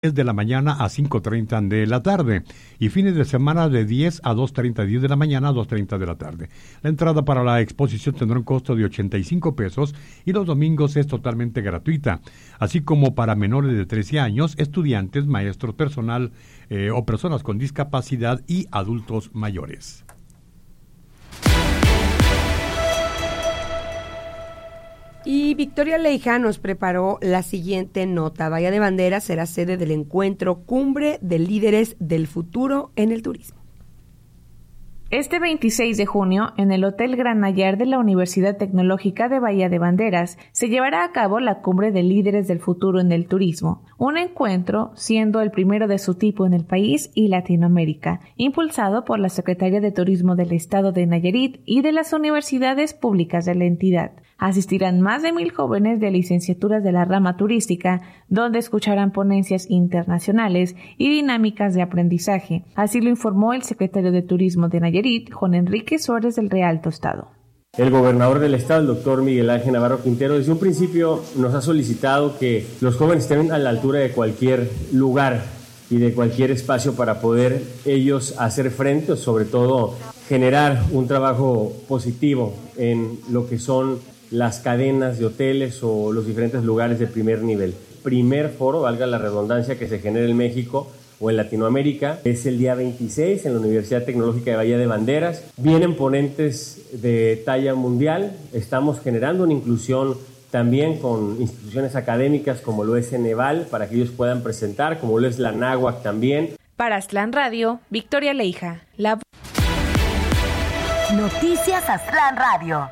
de la mañana a 5:30 de la tarde y fines de semana de 10 a 2:30, 10 de la mañana a 2:30 de la tarde. La entrada para la exposición tendrá un costo de 85 pesos y los domingos es totalmente gratuita, así como para menores de 13 años, estudiantes, maestros, personal o personas con discapacidad y adultos mayores. Y Victoria Leija nos preparó la siguiente nota. Bahía de Banderas será sede del encuentro Cumbre de Líderes del Futuro en el Turismo. Este 26 de junio, en el Hotel Gran Nayar de la Universidad Tecnológica de Bahía de Banderas, se llevará a cabo la Cumbre de Líderes del Futuro en el Turismo, un encuentro siendo el primero de su tipo en el país y Latinoamérica, impulsado por la Secretaría de Turismo del Estado de Nayarit y de las universidades públicas de la entidad. Asistirán más de 1,000 jóvenes de licenciaturas de la rama turística, donde escucharán ponencias internacionales y dinámicas de aprendizaje. Así lo informó el secretario de Turismo de Nayarit, Juan Enrique Suárez del Real Tostado. El gobernador del estado, el doctor Miguel Ángel Navarro Quintero, desde un principio nos ha solicitado que los jóvenes estén a la altura de cualquier lugar y de cualquier espacio para poder ellos hacer frente, o sobre todo generar un trabajo positivo en lo que son las cadenas de hoteles o los diferentes lugares de primer nivel. Primer foro, valga la redundancia, que se genera en México o en Latinoamérica, es el día 26 en la Universidad Tecnológica de Bahía de Banderas. Vienen ponentes de talla mundial, estamos generando una inclusión también con instituciones académicas como lo es Ceneval, para que ellos puedan presentar, como lo es la Anáhuac también. Para Aztlán Radio, Victoria Leija. Noticias Aztlán Radio.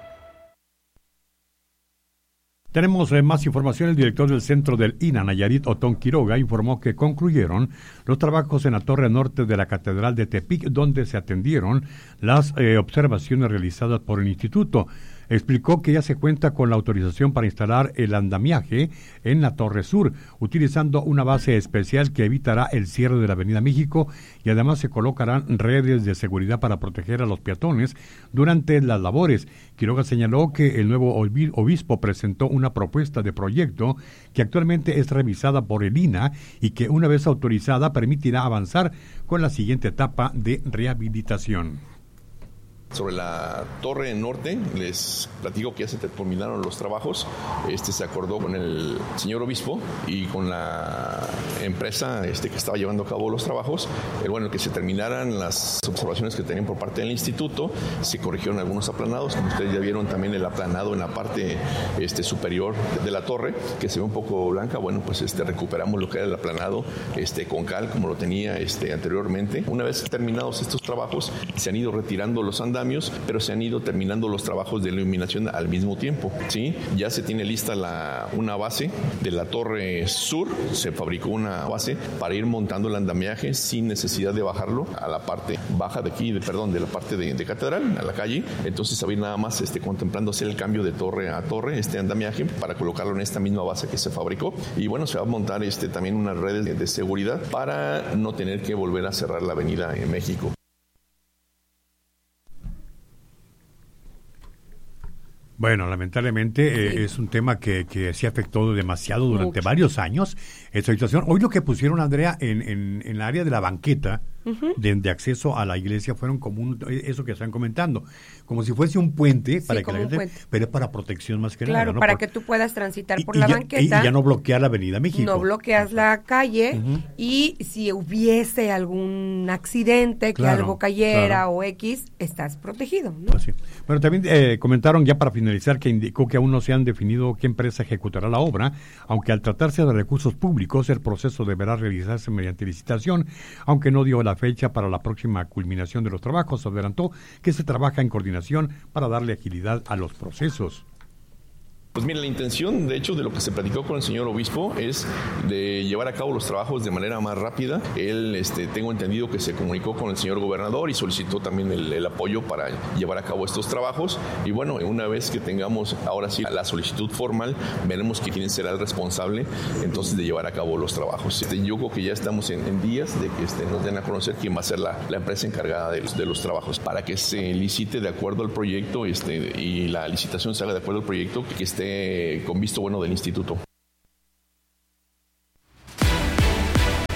Tenemos más información. El director del Centro del INA, Nayarit, Otón Quiroga, informó que concluyeron los trabajos en la torre norte de la Catedral de Tepic, donde se atendieron las observaciones realizadas por el instituto. Explicó que ya se cuenta con la autorización para instalar el andamiaje en la Torre Sur, utilizando una base especial que evitará el cierre de la Avenida México, y además se colocarán redes de seguridad para proteger a los peatones durante las labores. Quiroga señaló que el nuevo obispo presentó una propuesta de proyecto que actualmente es revisada por el INA y que, una vez autorizada, permitirá avanzar con la siguiente etapa de rehabilitación. Sobre la torre norte, les platico que ya se terminaron los trabajos. Se acordó con el señor obispo y con la empresa que estaba llevando a cabo los trabajos. Que se terminaran las observaciones que tenían por parte del instituto. Se corrigieron algunos aplanados, como ustedes ya vieron también el aplanado en la parte superior de la torre, que se ve un poco blanca. Recuperamos lo que era el aplanado con cal, como lo tenía anteriormente. Una vez terminados estos trabajos, se han ido retirando los andamios, pero se han ido terminando los trabajos de iluminación al mismo tiempo, ¿sí? Ya se tiene lista una base de la Torre Sur, se fabricó una base para ir montando el andamiaje sin necesidad de bajarlo a la parte baja de aquí, de la parte de Catedral, a la calle. Entonces, había nada más contemplando hacer el cambio de torre a torre, andamiaje, para colocarlo en esta misma base que se fabricó. Y se va a montar también unas redes de seguridad para no tener que volver a cerrar la avenida en México. Bueno, lamentablemente es un tema que se ha afectado demasiado durante varios años, esta situación. Hoy lo que pusieron, Andrea, en el área de la banqueta de acceso a la iglesia, fueron como eso que están comentando, como si fuese un puente, para que la gente, pero es para protección más que nada. Claro, para que tú puedas transitar por la banqueta. Y ya no bloquear la Avenida México. No bloqueas la calle, y si hubiese algún accidente, que algo cayera o X, estás protegido, ¿no? Así. Bueno, también comentaron, ya para finalizar, que indicó que aún no se han definido qué empresa ejecutará la obra, aunque al tratarse de recursos públicos, el proceso deberá realizarse mediante licitación, aunque no dio la fecha para la próxima culminación de los trabajos. Adelantó que se trabaja en coordinación para darle agilidad a los procesos. Pues mira, la intención, de hecho, de lo que se platicó con el señor obispo es de llevar a cabo los trabajos de manera más rápida. Él, tengo entendido que se comunicó con el señor gobernador y solicitó también el apoyo para llevar a cabo estos trabajos. Y bueno, una vez que tengamos ahora sí la solicitud formal, veremos quién será el responsable entonces de llevar a cabo los trabajos. Yo creo que ya estamos en días de que nos den a conocer quién va a ser la empresa encargada de los trabajos, para que se licite de acuerdo al proyecto y la licitación se haga de acuerdo al proyecto, que esté con visto bueno del instituto.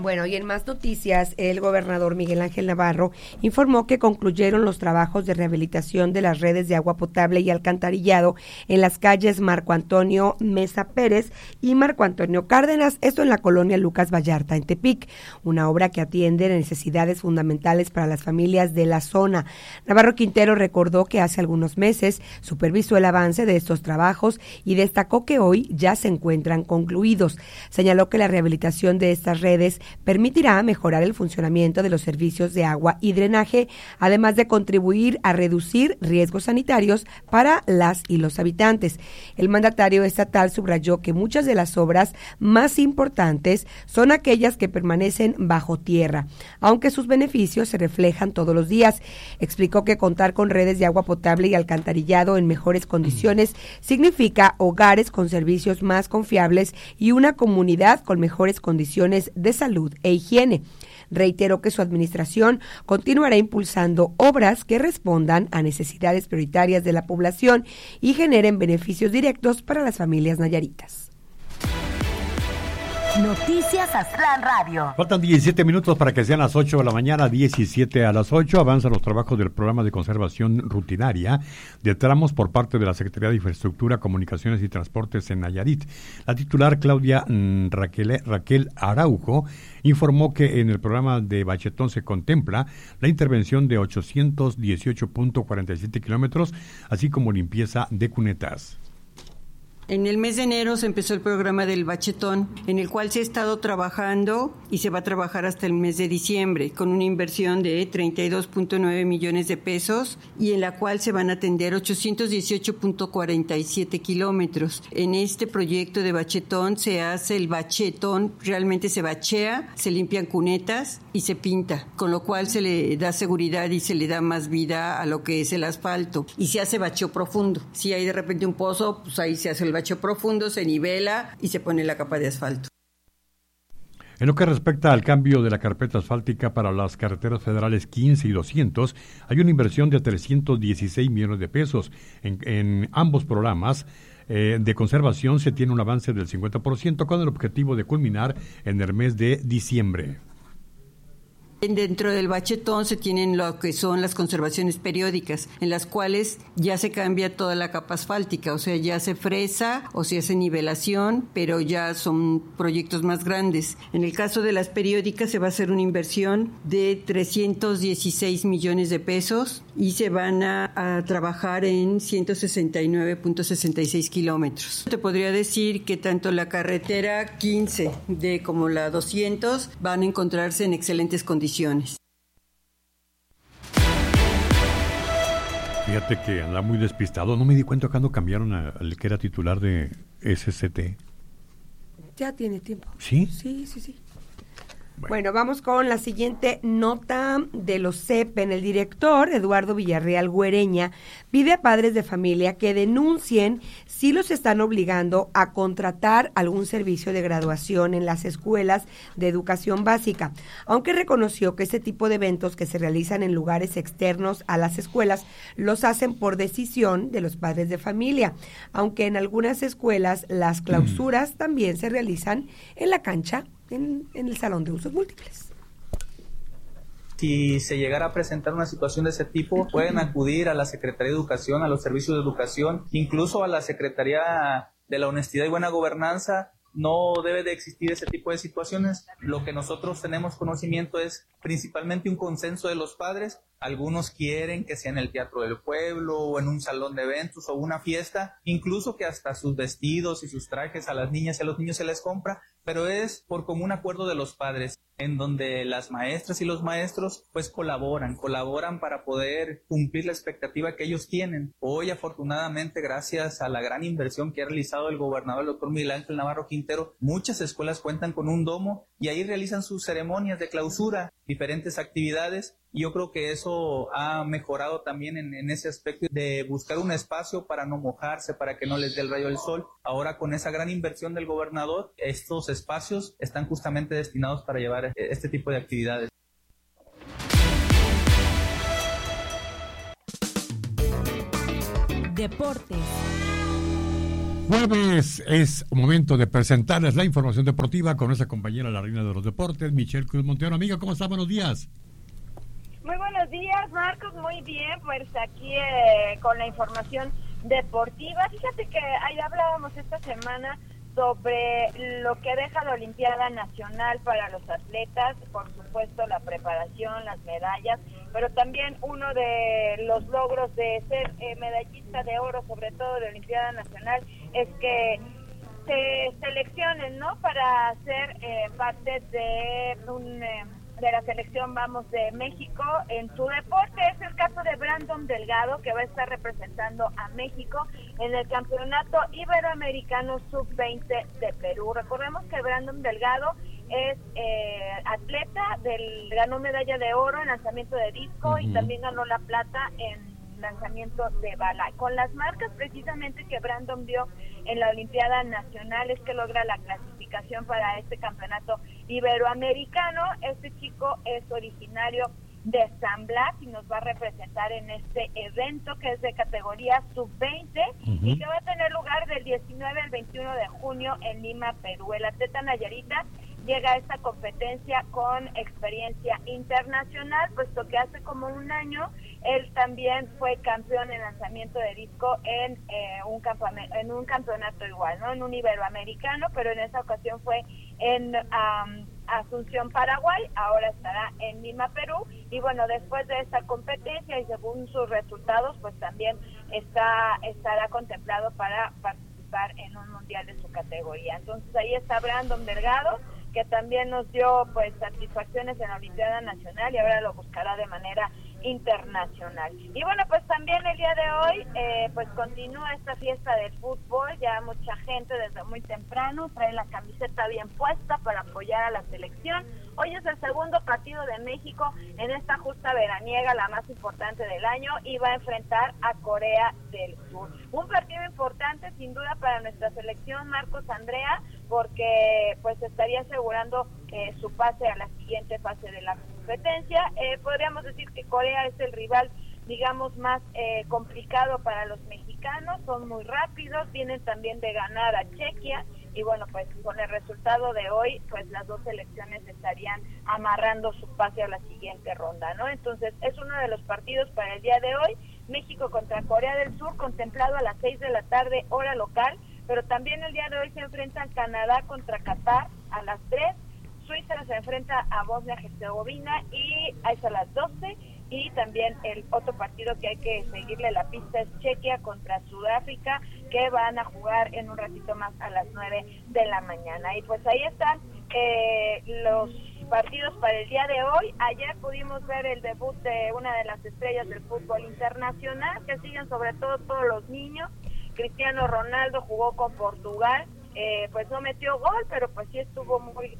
Bueno, y en más noticias, el gobernador Miguel Ángel Navarro informó que concluyeron los trabajos de rehabilitación de las redes de agua potable y alcantarillado en las calles Marco Antonio Mesa Pérez y Marco Antonio Cárdenas, esto en la colonia Lucas Vallarta, en Tepic, una obra que atiende necesidades fundamentales para las familias de la zona. Navarro Quintero recordó que hace algunos meses supervisó el avance de estos trabajos y destacó que hoy ya se encuentran concluidos. Señaló que la rehabilitación de estas redes permitirá mejorar el funcionamiento de los servicios de agua y drenaje, además de contribuir a reducir riesgos sanitarios para las y los habitantes. El mandatario estatal subrayó que muchas de las obras más importantes son aquellas que permanecen bajo tierra, aunque sus beneficios se reflejan todos los días. Explicó que contar con redes de agua potable y alcantarillado en mejores condiciones significa hogares con servicios más confiables y una comunidad con mejores condiciones de salud e higiene. Reiteró que su administración continuará impulsando obras que respondan a necesidades prioritarias de la población y generen beneficios directos para las familias nayaritas. Noticias Aztlán Radio. Faltan 17 minutos para que sean las 8 de la mañana, 17 a las 8. Avanzan los trabajos del programa de conservación rutinaria de tramos por parte de la Secretaría de Infraestructura, Comunicaciones y Transportes en Nayarit. La titular Claudia Raquel Araujo informó que en el programa de Bachetón se contempla la intervención de 818.47 kilómetros, así como limpieza de cunetas. En el mes de enero se empezó el programa del Bachetón, en el cual se ha estado trabajando y se va a trabajar hasta el mes de diciembre, con una inversión de 32.9 millones de pesos y en la cual se van a atender 818.47 kilómetros. En este proyecto de Bachetón se hace el bachetón, realmente se bachea, se limpian cunetas y se pinta, con lo cual se le da seguridad y se le da más vida a lo que es el asfalto. Y se hace bacheo profundo. Si hay de repente un pozo, pues ahí se hace el bacheo profundo, se nivela y se pone la capa de asfalto. En lo que respecta al cambio de la carpeta asfáltica para las carreteras federales 15 y 200, hay una inversión de 316 millones de pesos. En ambos programas de conservación se tiene un avance del 50% con el objetivo de culminar en el mes de diciembre. Dentro del Bachetón se tienen lo que son las conservaciones periódicas, en las cuales ya se cambia toda la capa asfáltica, o sea, ya se fresa o se hace nivelación, pero ya son proyectos más grandes. En el caso de las periódicas se va a hacer una inversión de 316 millones de pesos y se van a trabajar en 169.66 kilómetros. Te podría decir que tanto la carretera 15 como la 200 van a encontrarse en excelentes condiciones. Fíjate que anda muy despistado. No me di cuenta cuando cambiaron al que era titular de SCT. Ya tiene tiempo. ¿Sí? Sí. Bueno, vamos con la siguiente nota de los CEPEN. El director, Eduardo Villarreal Güereña, pide a padres de familia que denuncien si los están obligando a contratar algún servicio de graduación en las escuelas de educación básica, aunque reconoció que este tipo de eventos que se realizan en lugares externos a las escuelas los hacen por decisión de los padres de familia, aunque en algunas escuelas las clausuras también se realizan en la cancha, en el salón de usos múltiples. Si se llegara a presentar una situación de ese tipo, pueden acudir a la Secretaría de Educación, a los servicios de educación, incluso a la Secretaría de la Honestidad y Buena Gobernanza. No debe de existir ese tipo de situaciones. Lo que nosotros tenemos conocimiento es principalmente un consenso de los padres. Algunos quieren que sea en el Teatro del Pueblo o en un salón de eventos o una fiesta, incluso que hasta sus vestidos y sus trajes a las niñas y a los niños se les compra, pero es por común acuerdo de los padres, en donde las maestras y los maestros pues colaboran para poder cumplir la expectativa que ellos tienen. Hoy, afortunadamente, gracias a la gran inversión que ha realizado el gobernador, el doctor Miguel Ángel Navarro Quintero, muchas escuelas cuentan con un domo y ahí realizan sus ceremonias de clausura, diferentes actividades. Y yo creo que eso ha mejorado también en ese aspecto de buscar un espacio para no mojarse, para que no les dé el rayo del sol. Ahora, con esa gran inversión del gobernador, estos espacios están justamente destinados para llevar este tipo de actividades. Deportes. Jueves es momento de presentarles la información deportiva con nuestra compañera, la reina de los deportes, Michelle Cruz Montero. Amiga, ¿cómo está? Buenos días. Muy buenos días, Marcos. Muy bien, pues aquí con la información deportiva. Fíjate que ahí hablábamos esta semana sobre lo que deja la Olimpiada Nacional para los atletas, por supuesto la preparación, las medallas, pero también uno de los logros de ser medallista de oro, sobre todo de Olimpiada Nacional, es que se seleccionen, ¿no?, para ser parte de de la selección, de México en su deporte. Es el caso de Brandon Delgado, que va a estar representando a México en el Campeonato Iberoamericano Sub-20 de Perú. Recordemos que Brandon Delgado es atleta, ganó medalla de oro en lanzamiento de disco y también ganó la plata en lanzamiento de bala. Con las marcas precisamente que Brandon dio en la Olimpiada Nacional es que logra la clasificación para este campeonato iberoamericano. Este chico es originario de San Blas y nos va a representar en este evento que es de categoría sub-20 y que va a tener lugar del 19 al 21 de junio en Lima, Perú. El atleta nayarita llega a esta competencia con experiencia internacional, puesto que hace como un año él también fue campeón en lanzamiento de disco en un campeonato igual, ¿no?, en un iberoamericano, pero en esa ocasión fue en Asunción, Paraguay. Ahora estará en Lima, Perú, y bueno, después de esta competencia y según sus resultados, pues también estará contemplado para participar en un mundial de su categoría. Entonces ahí está Brandon Delgado, que también nos dio pues satisfacciones en la Olimpiada Nacional y ahora lo buscará de manera internacional. Y bueno, pues también el día de hoy pues continúa esta fiesta del fútbol. Ya mucha gente desde muy temprano trae la camiseta bien puesta para apoyar a la selección. Hoy es el segundo partido de México en esta justa veraniega, la más importante del año, y va a enfrentar a Corea del Sur. Un partido importante sin duda para nuestra selección, Marcos, Andrea, porque pues estaría asegurando su pase a la siguiente fase de la competencia. Podríamos decir que Corea es el rival, digamos, más complicado para los mexicanos. Son muy rápidos, vienen también de ganar a Chequia, y bueno, pues con el resultado de hoy, pues las dos selecciones estarían amarrando su pase a la siguiente ronda, ¿no? Entonces es uno de los partidos para el día de hoy. México contra Corea del Sur, contemplado a las 6 de la tarde, hora local, pero también el día de hoy se enfrentan Canadá contra Qatar a las 3, Suiza se enfrenta a Bosnia-Herzegovina y es a las 12, y también el otro partido que hay que seguirle la pista es Chequia contra Sudáfrica, que van a jugar en un ratito más a las 9 de la mañana. Y pues ahí están los partidos para el día de hoy. Ayer pudimos ver el debut de una de las estrellas del fútbol internacional, que siguen sobre todo todos los niños. Cristiano Ronaldo jugó con Portugal, pues no metió gol, pero pues sí estuvo muy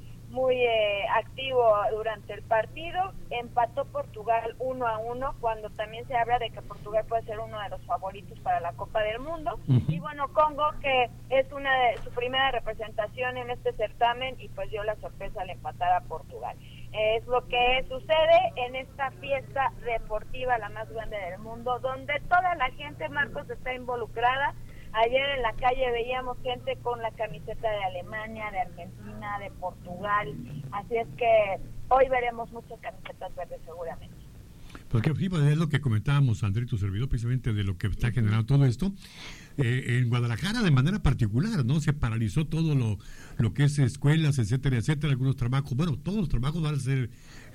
activo durante el partido. Empató Portugal 1-1, cuando también se habla de que Portugal puede ser uno de los favoritos para la Copa del Mundo. Y bueno, Congo, que es su primera representación en este certamen, y pues dio la sorpresa al empatar a Portugal. Es lo que sucede en esta fiesta deportiva, la más grande del mundo, donde toda la gente, Marcos, está involucrada. Ayer en la calle veíamos gente con la camiseta de Alemania, de Argentina, de Portugal, así es que hoy veremos muchas camisetas verdes seguramente. Porque es lo que comentábamos, André, tu servidor, precisamente de lo que está generando todo esto. En Guadalajara, de manera particular, ¿no? Se paralizó todo lo que es escuelas, etcétera, etcétera, algunos trabajos. Bueno, todos los trabajos van a ser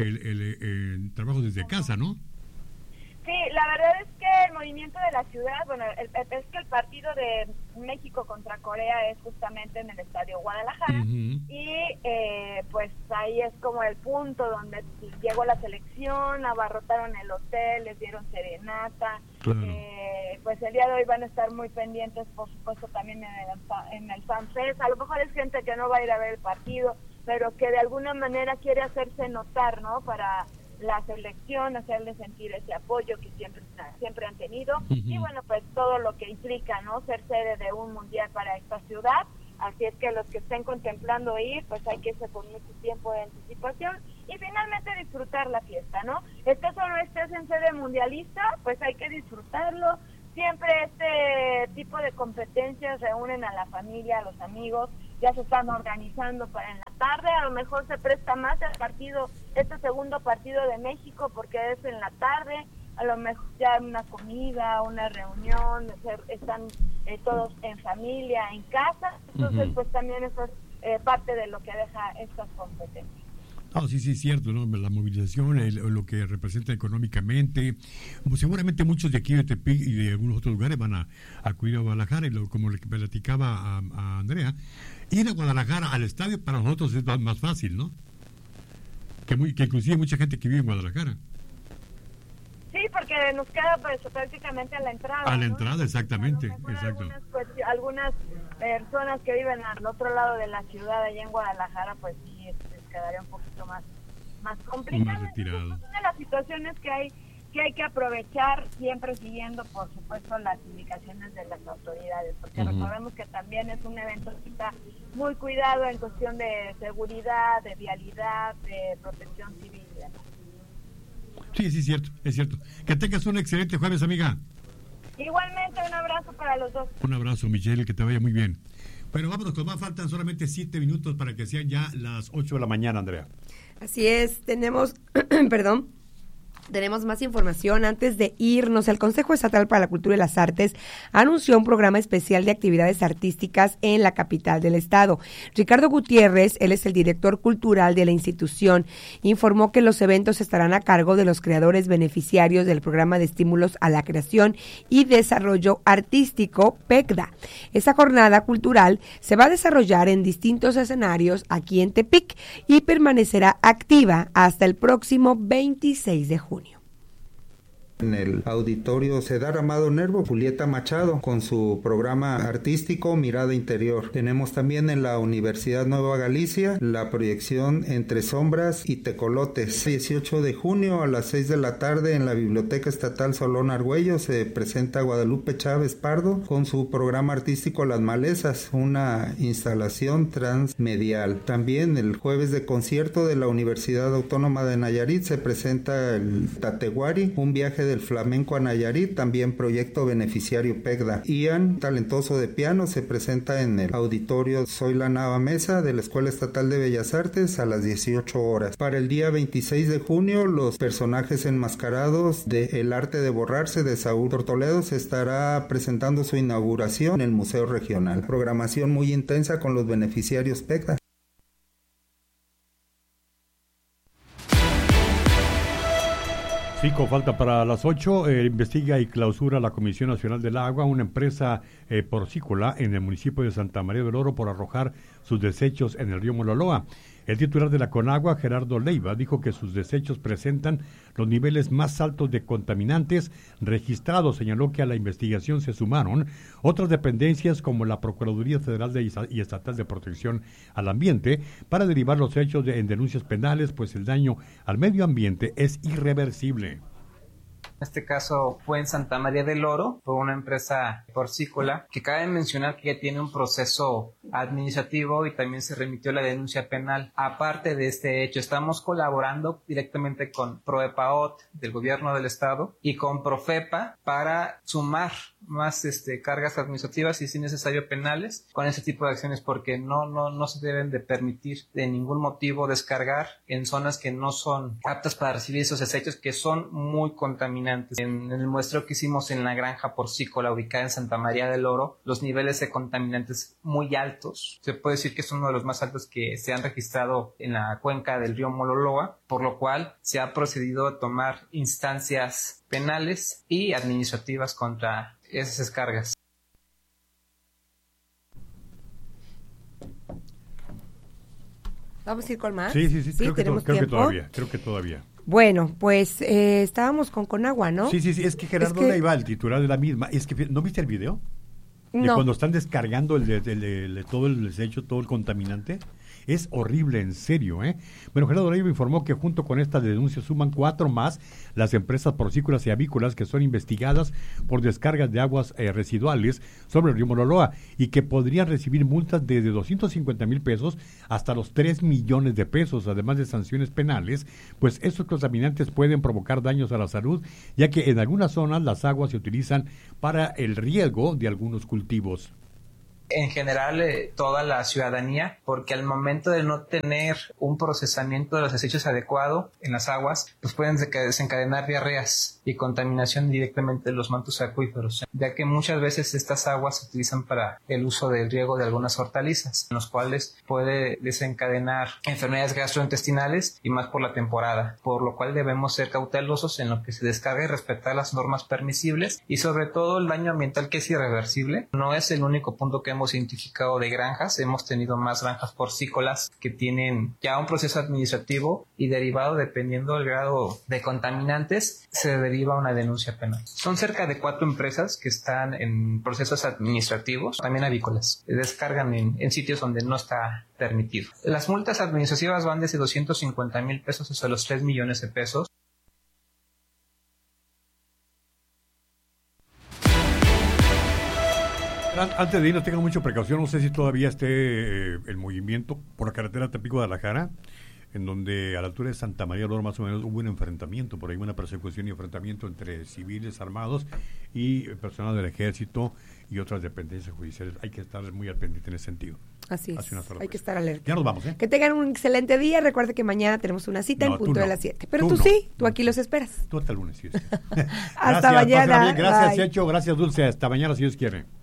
el trabajo desde casa, ¿no? Sí, la verdad es que el movimiento de la ciudad, bueno, es que el partido de México contra Corea es justamente en el Estadio Guadalajara, y pues ahí es como el punto donde llegó la selección, abarrotaron el hotel, les dieron serenata. Claro. Pues el día de hoy van a estar muy pendientes, por supuesto, también en el FanFest. A lo mejor es gente que no va a ir a ver el partido, pero que de alguna manera quiere hacerse notar, ¿no?, para la selección, hacerle sentir ese apoyo que siempre han tenido. Y bueno, pues todo lo que implica, ¿no?, ser sede de un mundial para esta ciudad. Así es que los que estén contemplando ir, pues hay que irse con mucho tiempo de anticipación y finalmente disfrutar la fiesta, ¿no? Solo estés en sede mundialista, pues hay que disfrutarlo. siempre este tipo de competencias reúnen a la familia, a los amigos, ya se están organizando para en la tarde, a lo mejor se presta más el partido, este segundo partido de México, porque es en la tarde, a lo mejor ya una comida, una reunión, están todos en familia, en casa, entonces pues también eso es parte de lo que deja estas competencias. Sí, es cierto, ¿no? La movilización, lo que representa económicamente. Seguramente muchos de aquí de Tepic y de algunos otros lugares van a acudir a Guadalajara, y como le platicaba a Andrea, ir a Guadalajara al estadio para nosotros es más fácil, ¿no? Que inclusive mucha gente que vive en Guadalajara. Sí, porque nos queda pues prácticamente a la entrada. A la ¿no? entrada, exactamente. Exacto. Algunas personas que viven al otro lado de la ciudad, allá en Guadalajara, pues sí, les quedaría un poquito más complicado. Más retirado. Una de las situaciones que hay que aprovechar, siempre siguiendo, por supuesto, las indicaciones de las autoridades, porque recordemos que también es un evento que está muy cuidado en cuestión de seguridad, de vialidad, de protección civil. Sí, es cierto. Que tengas un excelente jueves, amiga. Igualmente, un abrazo para los dos. Un abrazo, Michelle, que te vaya muy bien. Bueno, vámonos, con más faltan solamente 7 minutos para que sean ya las 8 de la mañana, Andrea. Así es, tenemos más información. Antes de irnos, el Consejo Estatal para la Cultura y las Artes anunció un programa especial de actividades artísticas en la capital del estado. Ricardo Gutiérrez, él es el director cultural de la institución, informó que los eventos estarán a cargo de los creadores beneficiarios del programa de estímulos a la creación y desarrollo artístico, PECDA. Esta jornada cultural se va a desarrollar en distintos escenarios aquí en Tepic y permanecerá activa hasta el próximo 26 de junio. En el auditorio Cedar Amado Nervo, Julieta Machado, con su programa artístico Mirada Interior. Tenemos también en la Universidad Nueva Galicia la proyección Entre Sombras y Tecolotes. 18 de junio a las 6 de la tarde en la Biblioteca Estatal Solón Argüello se presenta Guadalupe Chávez Pardo con su programa artístico Las Malezas, una instalación transmedial. También el jueves de concierto de la Universidad Autónoma de Nayarit se presenta el Tateguari, un viaje del flamenco a Nayarit, también proyecto beneficiario PECDA. Ian, talentoso de piano, se presenta en el auditorio Soy la Nava Mesa de la Escuela Estatal de Bellas Artes a las 18 horas. Para el día 26 de junio, los personajes enmascarados de El Arte de Borrarse de Saúl Tortoledo se estará presentando su inauguración en el Museo Regional. Programación muy intensa con los beneficiarios PECDA. 5 falta para las 8. Investiga y clausura la Comisión Nacional del Agua una empresa porcícola en el municipio de Santa María del Oro por arrojar sus desechos en el río Mololoa. El titular de la Conagua, Gerardo Leiva, dijo que sus desechos presentan los niveles más altos de contaminantes registrados. Señaló que a la investigación se sumaron otras dependencias como la Procuraduría Federal y Estatal de Protección al Ambiente para derivar los hechos en denuncias penales, pues el daño al medio ambiente es irreversible. En este caso fue en Santa María del Oro, fue una empresa porcícola que cabe mencionar que ya tiene un proceso administrativo y también se remitió la denuncia penal. Aparte de este hecho, estamos colaborando directamente con ProEPAOT del gobierno del estado y con Profepa para sumar más cargas administrativas y si necesario penales con ese tipo de acciones, porque no se deben de permitir de ningún motivo descargar en zonas que no son aptas para recibir esos desechos que son muy contaminantes. En el muestreo que hicimos en la granja porcícola ubicada en Santa María del Oro, los niveles de contaminantes muy altos, se puede decir que es uno de los más altos que se han registrado en la cuenca del río Mololoa, por lo cual se ha procedido a tomar instancias penales y administrativas contra esas descargas. ¿Vamos a ir con más? Sí, creo que todavía. Bueno, pues estábamos con Conagua, ¿no? Sí, es que Gerardo Leiva, el titular de la misma, es que, ¿no viste el video? No. De cuando están descargando todo el desecho, todo el contaminante. Es horrible, en serio, ¿eh? Bueno, Gerardo Leiva informó que junto con estas denuncias suman 4 más las empresas porcícolas y avícolas que son investigadas por descargas de aguas residuales sobre el río Mololoa y que podrían recibir multas desde 250,000 pesos hasta los 3 millones de pesos, además de sanciones penales, pues estos contaminantes pueden provocar daños a la salud, ya que en algunas zonas las aguas se utilizan para el riego de algunos cultivos. En general, toda la ciudadanía, porque al momento de no tener un procesamiento de los desechos adecuado en las aguas, pues pueden desencadenar diarreas y contaminación directamente de los mantos acuíferos, ya que muchas veces estas aguas se utilizan para el uso del riego de algunas hortalizas, en los cuales puede desencadenar enfermedades gastrointestinales y más por la temporada, por lo cual debemos ser cautelosos en lo que se descarga y respetar las normas permisibles y sobre todo el daño ambiental, que es irreversible. No es el único punto que hemos identificado de granjas, hemos tenido más granjas porcícolas que tienen ya un proceso administrativo y derivado, dependiendo del grado de contaminantes, se deriva una denuncia penal. Son cerca de 4 empresas que están en procesos administrativos, también avícolas, descargan en sitios donde no está permitido. Las multas administrativas van desde 250,000 pesos hasta los 3 millones de pesos. Antes de irnos, tengan mucha precaución. No sé si todavía esté el movimiento por la carretera Tampico-Guadalajara, en donde a la altura de Santa María Lor más o menos hubo un enfrentamiento, por ahí una persecución y enfrentamiento entre civiles armados y personal del ejército y otras dependencias judiciales. Hay que estar muy al pendiente en ese sentido. Así es, hay que estar alerta. Ya nos vamos, ¿eh? Que tengan un excelente día. Recuerde que mañana tenemos una cita en punto de las 7. Pero tú sí, tú aquí los esperas. Tú hasta el lunes, sí. Hasta mañana. Gracias, Checho. Gracias, Dulce. Hasta mañana, si Dios quiere.